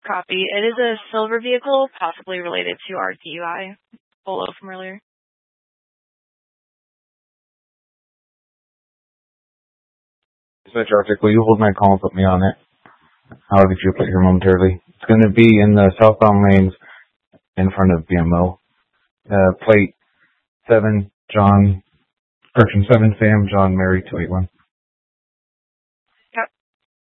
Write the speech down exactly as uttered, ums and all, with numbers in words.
Copy. It is a silver vehicle, possibly related to our D U I. Polo from earlier. Dispatch Arctic, will you hold my call and put me on it? I'll get you up here momentarily. It's going to be in the southbound lanes in front of B M O. Uh, plate seven, John, correction, seven, Sam, John, Mary, two eight one.